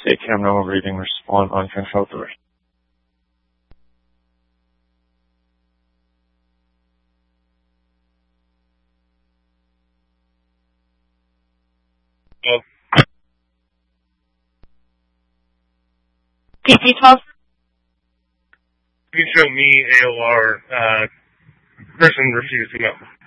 State camera reading respond uncontrolled. PC-12? You show me AOR, person refused to go.